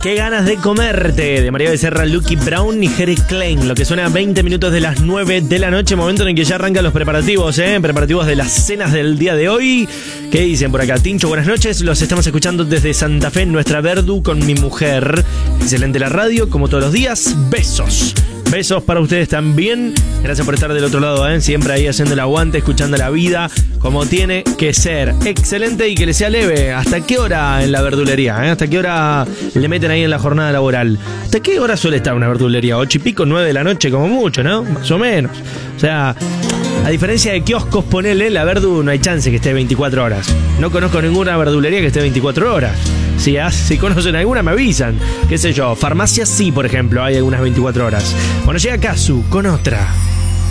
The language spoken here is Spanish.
Qué ganas de comerte, de María Becerra, Lucky Brown y Jerry Klein. Lo que suena a 20 minutos de las 9 de la noche, momento en el que ya arrancan los preparativos, preparativos de las cenas del día de hoy. ¿Qué dicen por acá? Tincho, buenas noches. Los estamos escuchando desde Santa Fe, en nuestra Verdu, con mi mujer. Excelente la radio, como todos los días. Besos. Besos para ustedes también. Gracias por estar del otro lado, siempre ahí haciendo el aguante, escuchando la vida como tiene que ser. Excelente y que le sea leve. ¿Hasta qué hora en la verdulería? ¿Hasta qué hora le meten ahí en la jornada laboral? ¿Hasta qué hora suele estar una verdulería? 8 y pico, 9 de la noche como mucho, ¿no? Más o menos. O sea, a diferencia de kioscos, ponele, la verdu no hay chance que esté 24 horas. No conozco ninguna verdulería que esté 24 horas. Si conocen alguna, me avisan. Qué sé yo, farmacias sí, por ejemplo, hay algunas 24 horas. Bueno, llega Kazu con otra.